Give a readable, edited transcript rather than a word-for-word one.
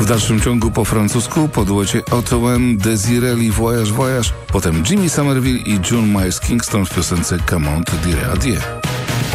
W dalszym ciągu po francusku po duecie Ottoman, Desiree Voyage Voyage, potem Jimmy Somerville i June Miles Kingston w piosence Come On to Dire Adieu.